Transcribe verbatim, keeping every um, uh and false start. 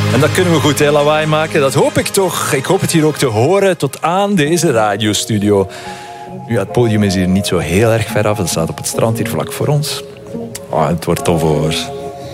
En dat kunnen we goed, hè, lawaai maken. Dat hoop ik toch. Ik hoop het hier ook te horen tot aan deze radiostudio. Nu, het podium is hier niet zo heel erg ver af. Het staat op het strand hier vlak voor ons. Oh, het wordt tof hoor.